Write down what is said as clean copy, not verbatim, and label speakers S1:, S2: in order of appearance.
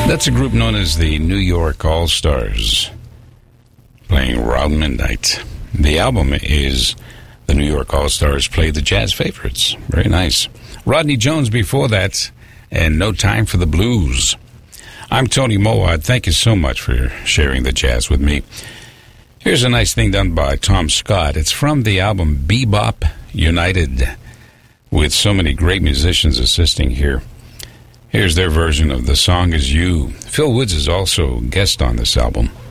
S1: That's a group known as the New York All-Stars, playing Round Midnight. The album is the New York All-Stars Play the Jazz Favorites. Very nice. Rodney Jones before that, and No Time for the Blues. I'm Tony Mowat. Thank you so much for sharing the jazz with me. Here's a nice thing done by Tom Scott. It's from the album Bebop United, with so many great musicians assisting here. Here's their version of The Song Is You. Phil Woods is also a guest on this album.